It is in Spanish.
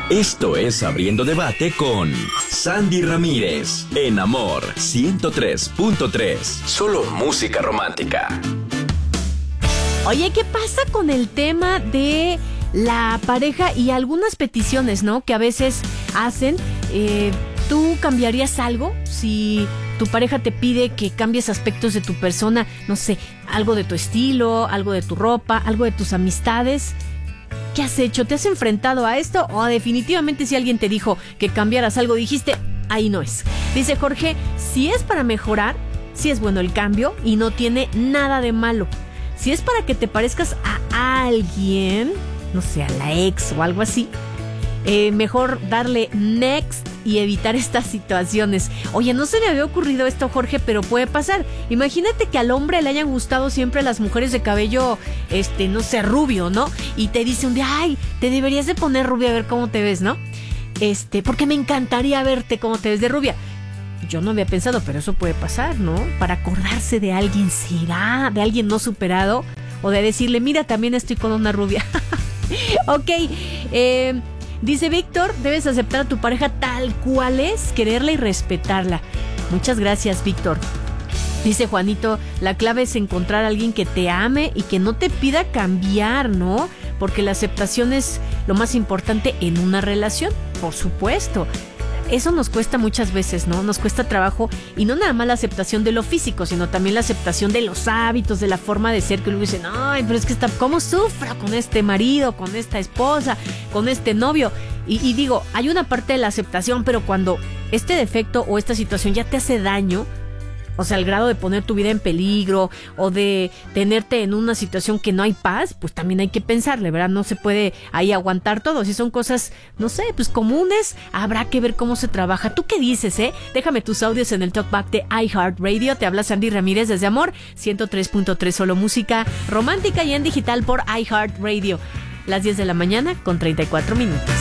Esto es Abriendo Debate con Sandy Ramírez en Amor 103.3. Solo música romántica. Oye, ¿qué pasa con el tema de la pareja y algunas peticiones, ¿no? Que a veces hacen. ¿Tú cambiarías algo si tu pareja te pide que cambies aspectos de tu persona? No sé, algo de tu estilo, algo de tu ropa, algo de tus amistades. ¿Qué has hecho? ¿Te has enfrentado a esto? ¿O definitivamente si alguien te dijo que cambiaras algo, dijiste, ahí no es? Dice Jorge, si es para mejorar, sí es bueno el cambio y no tiene nada de malo. Si es para que te parezcas a alguien, no sé, a la ex o algo así, mejor darle next y evitar estas situaciones. Oye, no se me había ocurrido esto, Jorge, pero puede pasar. Imagínate que al hombre le hayan gustado siempre las mujeres de cabello, no sé, rubio, ¿no? Y te dice un día, ay, te deberías de poner rubia a ver cómo te ves, ¿no? Porque me encantaría verte cómo te ves de rubia. Yo no había pensado, pero eso puede pasar, ¿no? Para acordarse de alguien, ¿será? De alguien no superado. O de decirle, mira, también estoy con una rubia. Ok, dice Víctor, debes aceptar a tu pareja tal cual es, quererla y respetarla. Muchas gracias, Víctor. Dice Juanito, la clave es encontrar a alguien que te ame y que no te pida cambiar, ¿no? Porque la aceptación es lo más importante en una relación, por supuesto. Eso nos cuesta muchas veces, ¿no? Nos cuesta trabajo, y no nada más la aceptación de lo físico, sino también la aceptación de los hábitos, de la forma de ser, que luego dicen, ay, pero es que ¿cómo sufro con este marido, con esta esposa, con este novio? Y digo, hay una parte de la aceptación, pero cuando este defecto o esta situación ya te hace daño, o sea, al grado de poner tu vida en peligro o de tenerte en una situación que no hay paz, pues también hay que pensarle, ¿verdad? No se puede ahí aguantar todo. Si son cosas, no sé, pues comunes, habrá que ver cómo se trabaja. ¿Tú qué dices, Déjame tus audios en el Talkback de iHeartRadio. Te habla Sandy Ramírez desde Amor 103.3, solo música romántica y en digital por iHeartRadio. Las 10 de la mañana con 34 minutos.